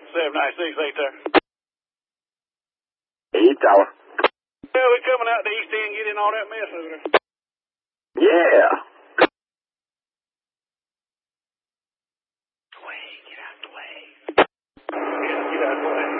796 there. Hey, Tower. Well, we coming out to East End, get in all that mess over there. Yeah. Get out the way.